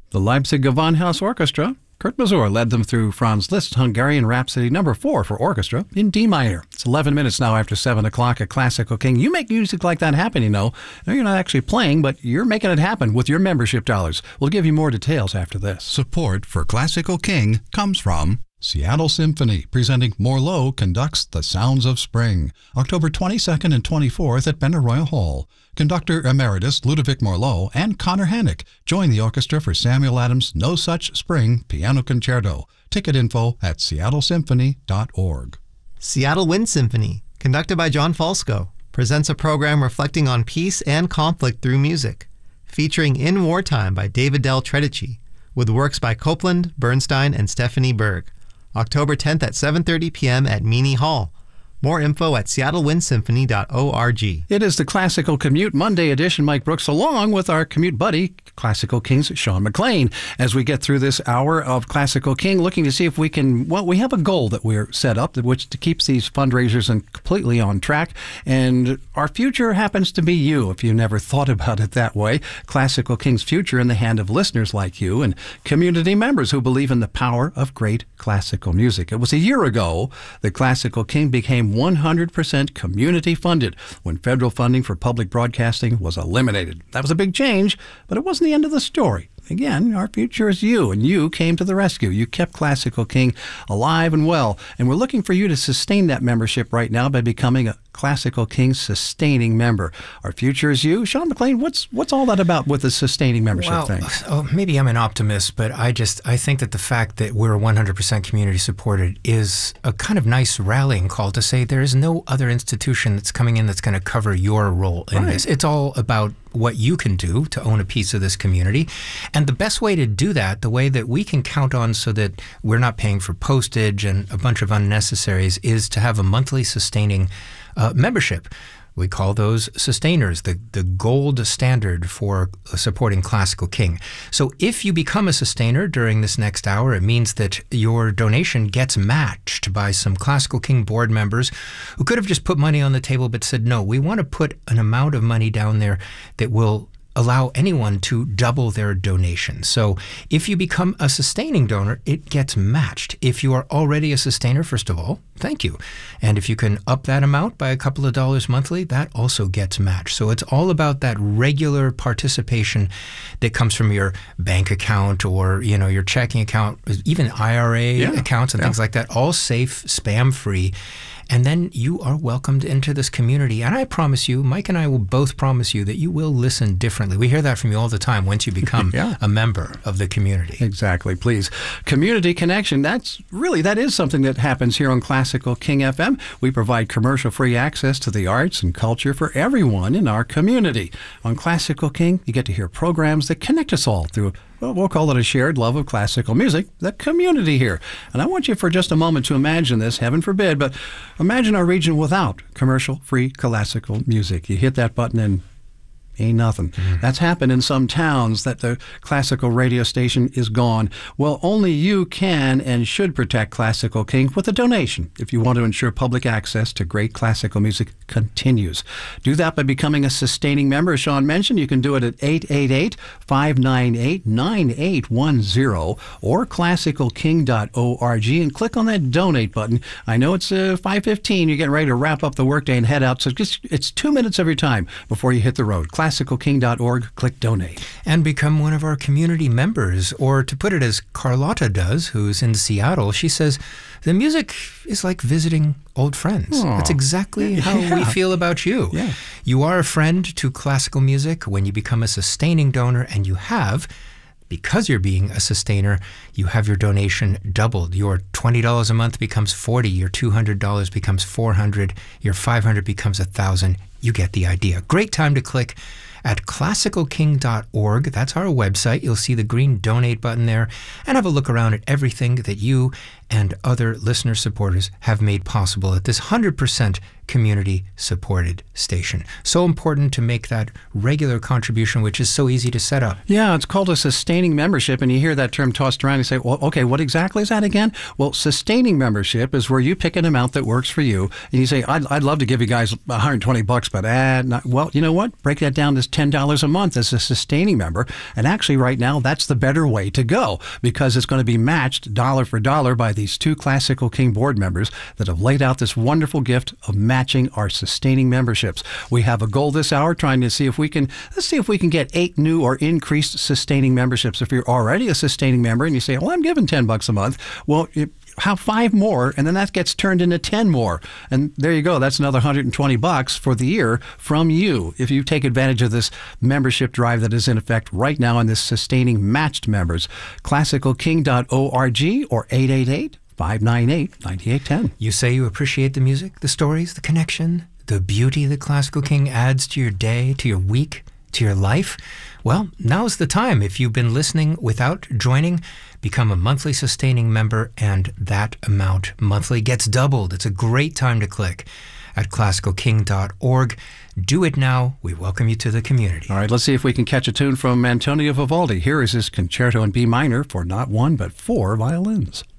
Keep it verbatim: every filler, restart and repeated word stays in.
The Leipzig Gewandhaus Orchestra, Kurt Masur led them through Franz Liszt's Hungarian Rhapsody number four for orchestra in D minor. It's eleven minutes now after seven o'clock at Classical King. You make music like that happen, you know. No, you're not actually playing, but you're making it happen with your membership dollars. We'll give you more details after this. Support for Classical King comes from Seattle Symphony, presenting Morleau Conducts the Sounds of Spring, October twenty-second and twenty-fourth at Benaroya Hall. Conductor Emeritus Ludovic Morleau and Connor Hannock join the orchestra for Samuel Adams' No Such Spring Piano Concerto. Ticket info at seattle symphony dot org. Seattle Wind Symphony, conducted by John Falsco, presents a program reflecting on peace and conflict through music, featuring In Wartime by David Del Tredici, with works by Copland, Bernstein, and Stephanie Berg. October tenth at seven thirty p.m. at Meany Hall. More info at seattle wind symphony dot org. It is the Classical Commute Monday edition. Mike Brooks along with our commute buddy, Classical King's Sean McLean. As we get through this hour of Classical King, looking to see if we can, well, we have a goal that we're set up, which to keep these fundraisers and completely on track. And our future happens to be you, if you never thought about it that way. Classical King's future in the hand of listeners like you and community members who believe in the power of great classical music. It was a year ago that Classical King became one hundred percent community funded when federal funding for public broadcasting was eliminated. That was a big change, but it wasn't the end of the story. Again, our future is you, and you came to the rescue. You kept Classical King alive and well, and we're looking for you to sustain that membership right now by becoming a Classical King sustaining member. Our future is you. Sean McLean, what's what's all that about with the sustaining membership well, thing? Oh, maybe I'm an optimist, but I just I think that the fact that we're one hundred percent community supported is a kind of nice rallying call to say there is no other institution that's coming in that's going to cover your role in Right. this. It's all about what you can do to own a piece of this community. And the best way to do that, the way that we can count on so that we're not paying for postage and a bunch of unnecessaries, is to have a monthly sustaining uh, membership. We call those sustainers, the, the gold standard for supporting Classical King. So if you become a sustainer during this next hour, it means that your donation gets matched by some Classical King board members who could have just put money on the table but said, no, we want to put an amount of money down there that will allow anyone to double their donation. So if you become a sustaining donor, it gets matched. If you are already a sustainer, first of all, thank you. And if you can up that amount by a couple of dollars monthly, that also gets matched. So it's all about that regular participation that comes from your bank account or, you know, your checking account, even I R A Yeah, accounts and yeah. things like that, all safe, spam-free. And then you are welcomed into this community. And I promise you, Mike and I will both promise you that you will listen differently. We hear that from you all the time once you become Yeah. a member of the community. Exactly, please. Community connection, that's really, that is something that happens here on Classical King F M. We provide commercial-free access to the arts and culture for everyone in our community. On Classical King, you get to hear programs that connect us all through, well, we'll call it a shared love of classical music, the community here. And I want you for just a moment to imagine this, heaven forbid, but imagine our region without commercial-free classical music. You hit that button and ain't nothing. Mm. That's happened in some towns that the classical radio station is gone. Well, only you can and should protect Classical King with a donation if you want to ensure public access to great classical music continues. Do that by becoming a sustaining member. As Sean mentioned, you can do it at eight eight eight, five nine eight, nine eight one zero or classical king dot org and click on that donate button. I know it's uh, five fifteen. You're getting ready to wrap up the workday and head out, so just, it's two minutes every time before you hit the road. classical king dot org, click donate. And become one of our community members. Or to put it as Carlotta does, who's in Seattle, she says, the music is like visiting old friends. Aww. That's exactly how Yeah. we feel about you. Yeah. You are a friend to classical music when you become a sustaining donor, and you have, because you're being a sustainer, you have your donation doubled. Your twenty dollars a month becomes forty dollars, your two hundred dollars becomes four hundred dollars, your five hundred dollars becomes one thousand dollars. You get the idea. Great time to click at classical king dot org. That's our website. You'll see the green donate button there, and have a look around at everything that you and other listener supporters have made possible at this one hundred percent community-supported station. So important to make that regular contribution, which is so easy to set up. Yeah, it's called a sustaining membership, and you hear that term tossed around and you say, well, okay, what exactly is that again? Well, sustaining membership is where you pick an amount that works for you, and you say, I'd, I'd love to give you guys one hundred twenty bucks bucks, but uh, not, well, you know what? Break that down to ten dollars a month as a sustaining member. And actually right now, that's the better way to go because it's going to be matched dollar for dollar by these two Classical King board members that have laid out this wonderful gift of matching our sustaining memberships. We have a goal this hour trying to see if we can, let's see if we can get eight new or increased sustaining memberships. If you're already a sustaining member and you say, well, I'm giving ten bucks a month, well, it, have five more, and then that gets turned into ten more. And there you go. That's another one hundred twenty bucks for the year from you if you take advantage of this membership drive that is in effect right now in this sustaining matched members. classical king dot org or eight eight eight, five nine eight, nine eight one zero. You say you appreciate the music, the stories, the connection, the beauty that Classical King adds to your day, to your week, to your life? Well, now's the time. If you've been listening without joining, become a monthly sustaining member, and that amount monthly gets doubled. It's a great time to click at classical king dot org. Do it now. We welcome you to the community. All right, let's see if we can catch a tune from Antonio Vivaldi. Here is his concerto in B minor for not one, but four violins.